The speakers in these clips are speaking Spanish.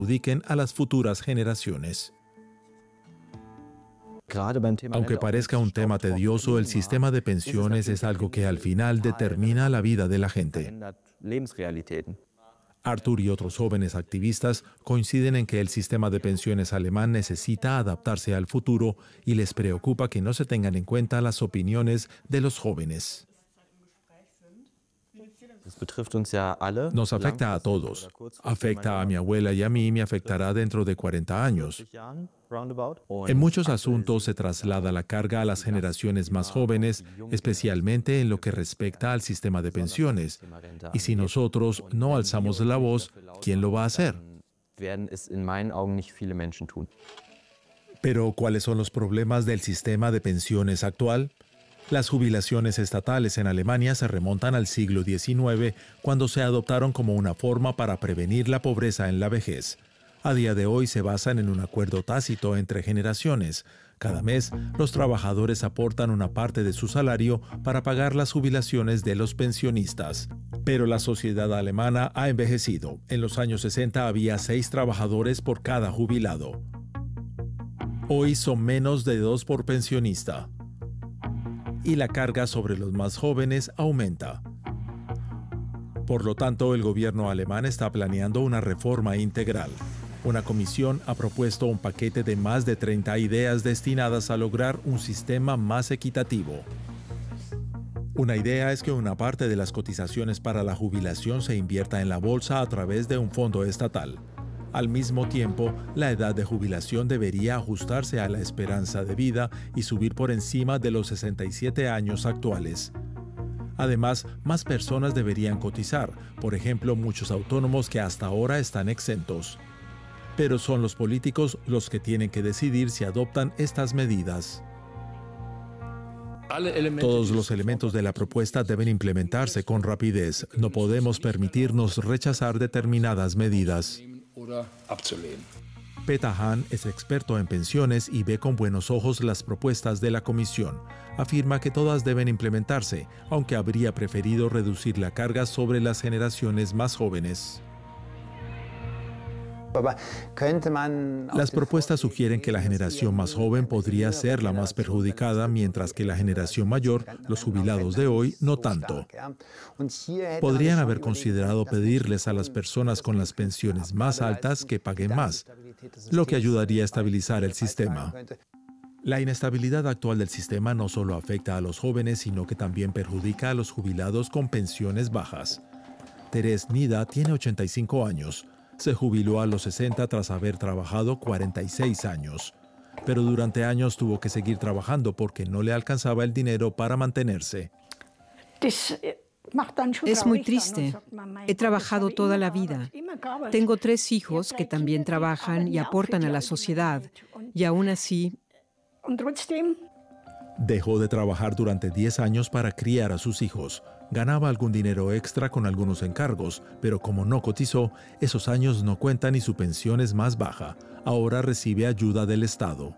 perjudiquen a las futuras generaciones. Aunque parezca un tema tedioso, el sistema de pensiones es algo que al final determina la vida de la gente. Arthur y otros jóvenes activistas coinciden en que el sistema de pensiones alemán necesita adaptarse al futuro y les preocupa que no se tengan en cuenta las opiniones de los jóvenes. Nos afecta a todos. Afecta a mi abuela y a mí, me afectará dentro de 40 años. En muchos asuntos se traslada la carga a las generaciones más jóvenes, especialmente en lo que respecta al sistema de pensiones. Y si nosotros no alzamos la voz, ¿quién lo va a hacer? Pero, ¿cuáles son los problemas del sistema de pensiones actual? Las jubilaciones estatales en Alemania se remontan al siglo XIX, cuando se adoptaron como una forma para prevenir la pobreza en la vejez. A día de hoy se basan en un acuerdo tácito entre generaciones. Cada mes, los trabajadores aportan una parte de su salario para pagar las jubilaciones de los pensionistas. Pero la sociedad alemana ha envejecido. En los años 60 había 6 trabajadores por cada jubilado. Hoy son menos de 2 por pensionista. Y la carga sobre los más jóvenes aumenta. Por lo tanto, el gobierno alemán está planeando una reforma integral. Una comisión ha propuesto un paquete de más de 30 ideas destinadas a lograr un sistema más equitativo. Una idea es que una parte de las cotizaciones para la jubilación se invierta en la bolsa a través de un fondo estatal. Al mismo tiempo, la edad de jubilación debería ajustarse a la esperanza de vida y subir por encima de los 67 años actuales. Además, más personas deberían cotizar, por ejemplo, muchos autónomos que hasta ahora están exentos. Pero son los políticos los que tienen que decidir si adoptan estas medidas. Todos los elementos de la propuesta deben implementarse con rapidez. No podemos permitirnos rechazar determinadas medidas. Peter Hahn es experto en pensiones y ve con buenos ojos las propuestas de la Comisión. Afirma que todas deben implementarse, aunque habría preferido reducir la carga sobre las generaciones más jóvenes. Las propuestas sugieren que la generación más joven podría ser la más perjudicada, mientras que la generación mayor, los jubilados de hoy, no tanto. Podrían haber considerado pedirles a las personas con las pensiones más altas que paguen más, lo que ayudaría a estabilizar el sistema. La inestabilidad actual del sistema no solo afecta a los jóvenes, sino que también perjudica a los jubilados con pensiones bajas. Therese Nida tiene 85 años. Se jubiló a los 60 tras haber trabajado 46 años. Pero durante años tuvo que seguir trabajando porque no le alcanzaba el dinero para mantenerse. Es muy triste. He trabajado toda la vida. Tengo 3 hijos que también trabajan y aportan a la sociedad. Y aún así... Dejó de trabajar durante 10 años para criar a sus hijos. Ganaba algún dinero extra con algunos encargos, pero como no cotizó, esos años no cuentan y su pensión es más baja. Ahora recibe ayuda del Estado.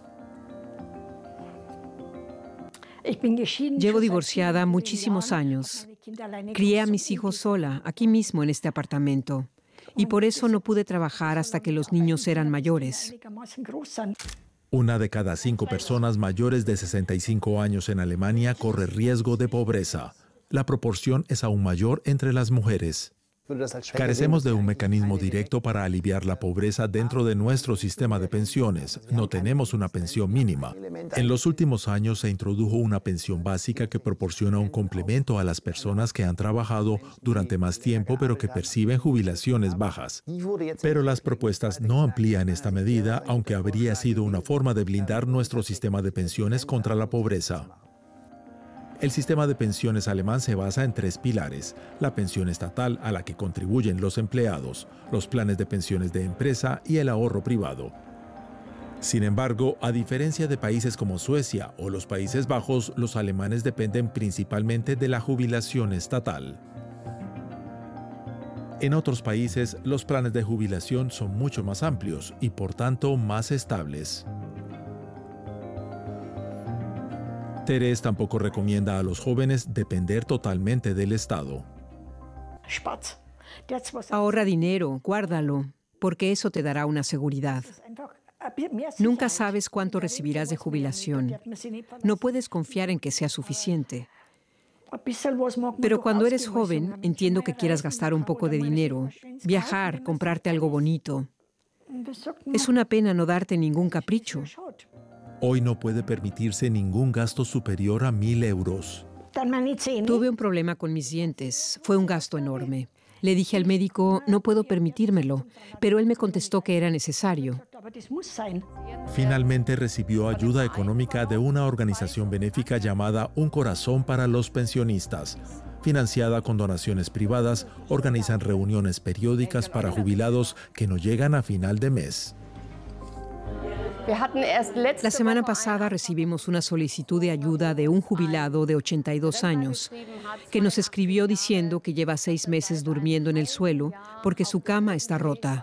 Llevo divorciada muchísimos años. Crié a mis hijos sola, aquí mismo en este apartamento. Y por eso no pude trabajar hasta que los niños eran mayores. Una de cada 5 personas mayores de 65 años en Alemania corre riesgo de pobreza. La proporción es aún mayor entre las mujeres. Carecemos de un mecanismo directo para aliviar la pobreza dentro de nuestro sistema de pensiones. No tenemos una pensión mínima. En los últimos años se introdujo una pensión básica que proporciona un complemento a las personas que han trabajado durante más tiempo pero que perciben jubilaciones bajas. Pero las propuestas no amplían esta medida, aunque habría sido una forma de blindar nuestro sistema de pensiones contra la pobreza. El sistema de pensiones alemán se basa en 3 pilares: la pensión estatal a la que contribuyen los empleados, los planes de pensiones de empresa y el ahorro privado. Sin embargo, a diferencia de países como Suecia o los Países Bajos, los alemanes dependen principalmente de la jubilación estatal. En otros países, los planes de jubilación son mucho más amplios y por tanto más estables. Therese tampoco recomienda a los jóvenes depender totalmente del Estado. Ahorra dinero, guárdalo. porque eso te dará una seguridad. Nunca sabes cuánto recibirás de jubilación. No puedes confiar en que sea suficiente. Pero cuando eres joven, entiendo que quieras gastar un poco de dinero, viajar, comprarte algo bonito. Es una pena no darte ningún capricho. Hoy no puede permitirse ningún gasto superior a 1.000 euros. Tuve un problema con mis dientes. Fue un gasto enorme. Le dije al médico, no puedo permitírmelo, pero él me contestó que era necesario. Finalmente recibió ayuda económica de una organización benéfica llamada Un Corazón para los Pensionistas. Financiada con donaciones privadas, organizan reuniones periódicas para jubilados que no llegan a final de mes. La semana pasada recibimos una solicitud de ayuda de un jubilado de 82 años que nos escribió diciendo que lleva 6 meses durmiendo en el suelo porque su cama está rota.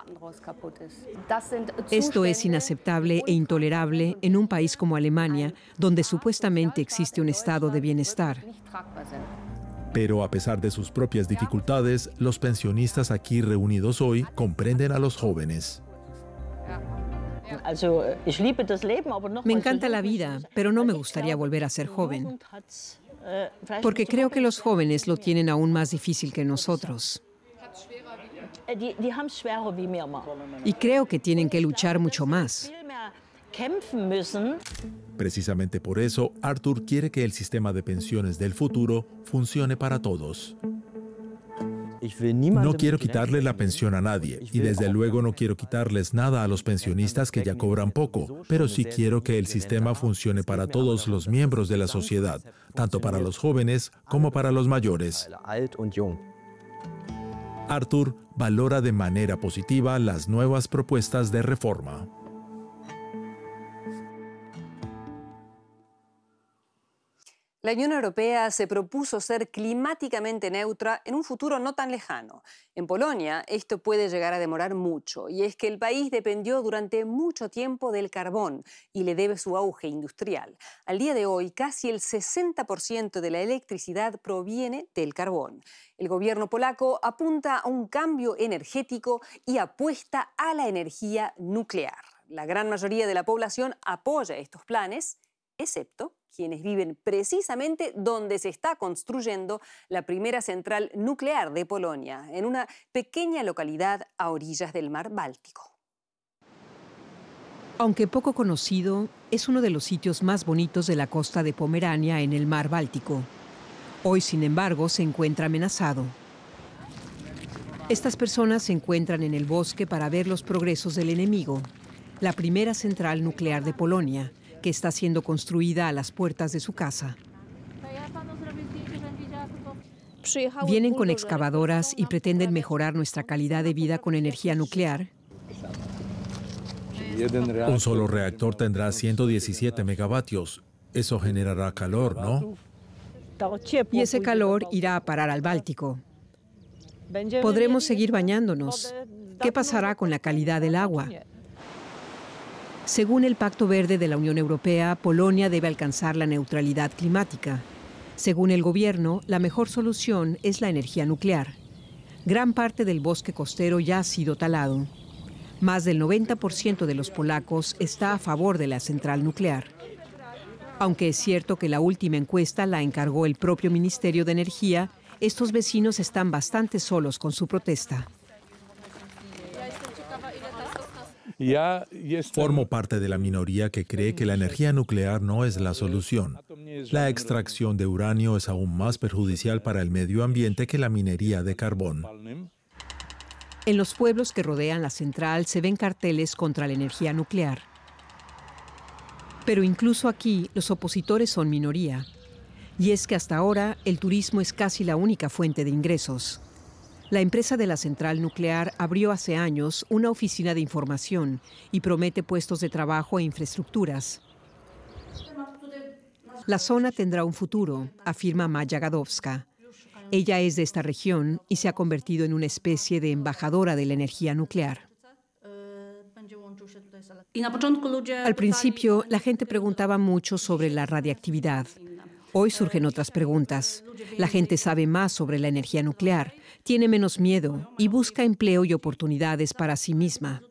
Esto es inaceptable e intolerable en un país como Alemania, donde supuestamente existe un estado de bienestar. Pero a pesar de sus propias dificultades, los pensionistas aquí reunidos hoy comprenden a los jóvenes. Me encanta la vida, pero no me gustaría volver a ser joven, porque creo que los jóvenes lo tienen aún más difícil que nosotros. Y creo que tienen que luchar mucho más. Precisamente por eso, Arthur quiere que el sistema de pensiones del futuro funcione para todos. No quiero quitarle la pensión a nadie, y desde luego no quiero quitarles nada a los pensionistas que ya cobran poco, pero sí quiero que el sistema funcione para todos los miembros de la sociedad, tanto para los jóvenes como para los mayores. Arthur valora de manera positiva las nuevas propuestas de reforma. La Unión Europea se propuso ser climáticamente neutra en un futuro no tan lejano. En Polonia, esto puede llegar a demorar mucho, y es que el país dependió durante mucho tiempo del carbón y le debe su auge industrial. Al día de hoy, casi el 60% de la electricidad proviene del carbón. El gobierno polaco apunta a un cambio energético y apuesta a la energía nuclear. La gran mayoría de la población apoya estos planes, excepto quienes viven precisamente donde se está construyendo la primera central nuclear de Polonia, en una pequeña localidad a orillas del mar Báltico. Aunque poco conocido, es uno de los sitios más bonitos de la costa de Pomerania en el mar Báltico. Hoy, sin embargo, se encuentra amenazado. Estas personas se encuentran en el bosque para ver los progresos del enemigo, la primera central nuclear de Polonia, que está siendo construida a las puertas de su casa. Vienen con excavadoras y pretenden mejorar nuestra calidad de vida con energía nuclear. Un solo reactor tendrá 117 megavatios. Eso generará calor, ¿no? Y ese calor irá a parar al Báltico. Podremos seguir bañándonos. ¿Qué pasará con la calidad del agua? Según el Pacto Verde de la Unión Europea, Polonia debe alcanzar la neutralidad climática. Según el gobierno, la mejor solución es la energía nuclear. Gran parte del bosque costero ya ha sido talado. Más del 90% de los polacos está a favor de la central nuclear. Aunque es cierto que la última encuesta la encargó el propio Ministerio de Energía, estos vecinos están bastante solos con su protesta. Formo parte de la minoría que cree que la energía nuclear no es la solución. La extracción de uranio es aún más perjudicial para el medio ambiente que la minería de carbón. En los pueblos que rodean la central se ven carteles contra la energía nuclear. Pero incluso aquí los opositores son minoría. Y es que hasta ahora el turismo es casi la única fuente de ingresos. La empresa de la central nuclear abrió hace años una oficina de información y promete puestos de trabajo e infraestructuras. La zona tendrá un futuro, afirma Maja Gadowska. Ella es de esta región y se ha convertido en una especie de embajadora de la energía nuclear. Al principio, la gente preguntaba mucho sobre la radiactividad. Hoy surgen otras preguntas. La gente sabe más sobre la energía nuclear, tiene menos miedo y busca empleo y oportunidades para sí misma.